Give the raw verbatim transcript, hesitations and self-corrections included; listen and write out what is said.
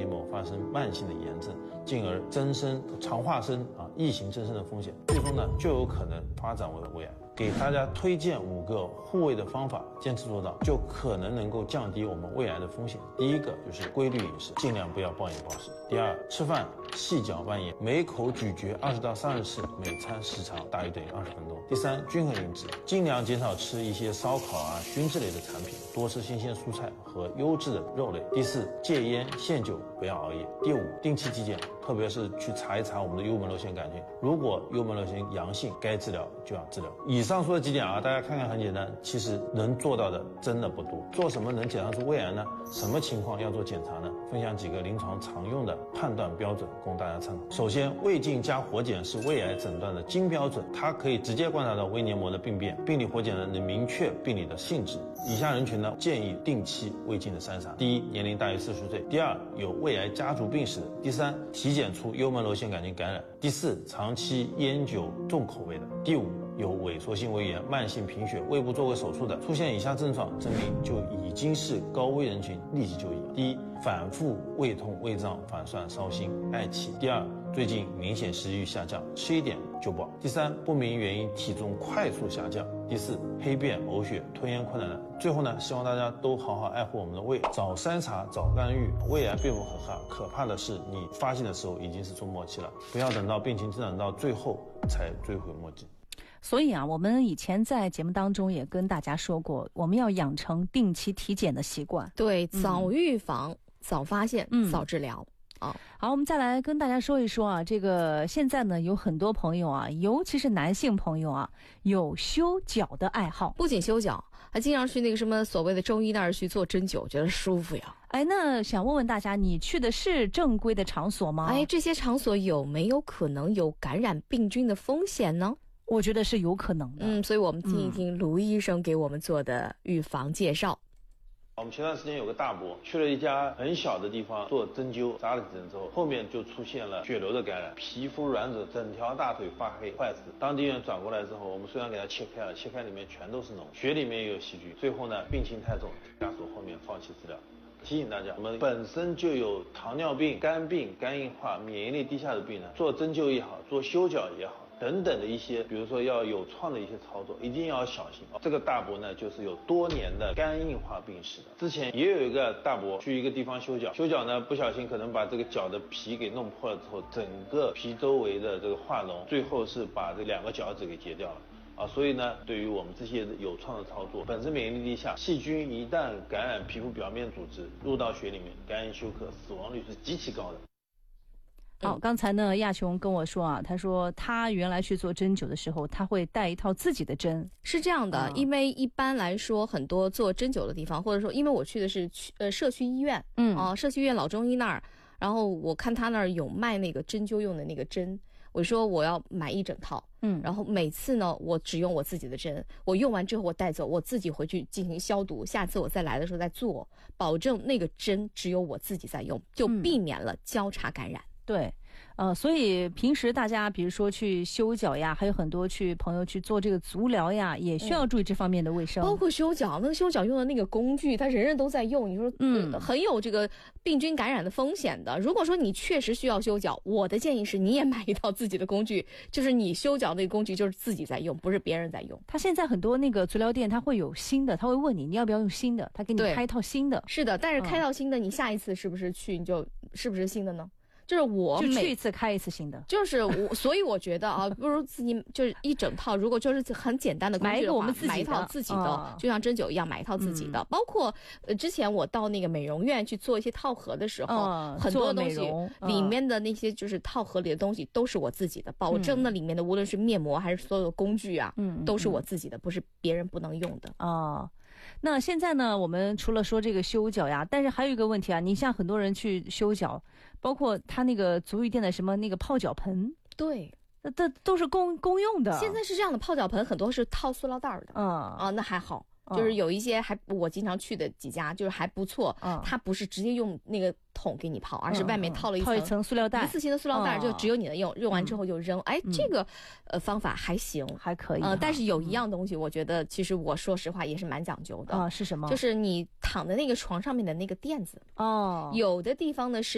膜发生慢性的炎症，进而增生、常化生啊异型增生的风险，最终呢就有可能发展为胃癌。给大家推荐五个护胃的方法，坚持做到，就可能能够降低我们胃癌的风险。第一个就是规律饮食，尽量不要暴饮暴食。第二，吃饭细嚼慢咽，每口咀嚼二十到三十次，每餐时长大于等于二十分钟。第三，均衡饮食，尽量减少吃一些烧烤啊、熏制类的产品，多吃新鲜蔬菜和优质的肉类。第四，戒烟限酒，不要熬夜。第五，定期体检，特别是去查一查我们的幽门螺旋杆菌，如果幽门螺旋阳性，该治疗就要治疗。以上说的几点啊，大家看看很简单，其实能做到的真的不多。做什么能检查出胃癌呢？什么情况要做检查呢？分享几个临床常用的判断标准供大家参考。首先，胃镜加活检是胃癌诊断的金标准，它可以直接观察到胃黏膜的病变，病理活检呢能明确病理的性质。以下人群呢建议定期胃镜的筛查：第一，年龄大于四十岁；第二，有胃癌家族病史的；第三，体检出幽门螺旋杆菌感染；第四，长期烟酒重口味的；第五，有萎缩性胃炎、慢性贫血、胃部做过手术的，出现以下症状，证明就已经是高危人群，立即就医。第一，反复胃痛、胃胀、反酸、烧心、嗳气；第二，最近明显食欲下降，吃一点就饱；第三，不明原因体重快速下降；第四，黑便、呕血、吞咽困难的。最后呢，希望大家都好好爱护我们的胃，早筛查、早干预。胃癌并不可怕，可怕的是你发现的时候已经是终末期了，不要等到病情进展到最后才追悔莫及。 所以啊，我们以前在节目当中也跟大家说过，我们要养成定期体检的习惯。 对，早预防、嗯、早发现、嗯、早治疗。 啊、哦，好，我们再来跟大家说一说啊，这个现在呢有很多朋友啊，尤其是男性朋友啊，有修脚的爱好， 不仅修脚，还经常去那个什么所谓的中医那儿去做针灸，觉得舒服呀。 哎，那想问问大家，你去的是正规的场所吗？ 哎，这些场所有没有可能有感染病菌的风险呢？ 我觉得是有可能的。 嗯，所以我们听一听卢医生给我们做的预防介绍。 我们前段时间有个大伯去了一家很小的地方做针灸，扎了几针之后，后面就出现了血瘤的感染，皮肤软疹，整条大腿发黑坏死。当地医院转过来之后，我们虽然给他切开了，切开里面全都是脓，血里面也有细菌，最后呢病情太重，家属后面放弃治疗。提醒大家，我们本身就有糖尿病、肝病、肝硬化、免疫力低下的病人，做针灸也好，做修脚也好等等的一些，比如说要有创的一些操作，一定要小心。这个大伯呢，就是有多年的肝硬化病史的。之前也有一个大伯去一个地方修脚，修脚呢不小心可能把这个脚的皮给弄破了之后，整个皮周围的这个化脓，最后是把这两个脚趾给截掉了。啊，所以呢，对于我们这些有创的操作，本身免疫力低下，细菌一旦感染皮肤表面组织，入到血里面，肝炎休克，死亡率是极其高的。 好，刚才呢，亚琼跟我说啊，他说他原来去做针灸的时候，他会带一套自己的针。 是这样的，嗯、因为一般来说，很多做针灸的地方，或者说，因为我去的是区呃社区医院，嗯啊、呃，社区医院老中医那儿，然后我看他那儿有卖那个针灸用的那个针。我说我要买一整套，嗯，然后每次呢，我只用我自己的针，我用完之后我带走，我自己回去进行消毒，下次我再来的时候再做，保证那个针只有我自己在用，就避免了交叉感染。 嗯、对。呃，所以平时大家比如说去修脚呀，还有很多去朋友去做这个足疗呀，也需要注意这方面的卫生。 嗯、包括修脚，那个修脚用的那个工具，它人人都在用，你说嗯，很有这个病菌感染的风险的。如果说你确实需要修脚，我的建议是你也买一套自己的工具，就是你修脚那个工具就是自己在用，不是别人在用。 他现在很多那个足疗店，他会有新的，他会问你你要不要用新的，他给你开一套新的。 是的，但是开套新的，嗯、你下一次是不是去你就是不是新的呢？就是我就去一次开一次新的， 就是我，所以我觉得啊，不如自己就是一整套。如果就是很简单的工具的话， 买一个我们自己的， 买一套自己的，哦、就像针灸一样，买一套自己的。嗯、包括呃，之前我到那个美容院去做一些套盒的时候，嗯、很多东西里面的那些就是套盒里的东西都是我自己的，保证那里面的无论是面膜还是所有的工具啊，嗯，都是我自己的，不是别人不能用的哦。那现在呢，我们除了说这个修脚呀，但是还有一个问题啊，你像很多人去修脚，包括他那个足浴店的什么那个泡脚盆， 对， 那这都是公公用的。 现在是这样的，泡脚盆很多是套塑料袋的，嗯啊，那还好。就是有一些还我经常去的几家就是还不错，嗯，它不是直接用那个桶给你泡，而是外面套了一层、 嗯、套一层塑料袋， 一次性的塑料袋，就只有你的用，用完之后就扔。哎，这个呃方法还行， 还可以。 呃，但是有一样东西，我觉得其实我说实话也是蛮讲究的啊，是什么？ 就是你躺在那个床上面的那个垫子哦，有的地方呢是。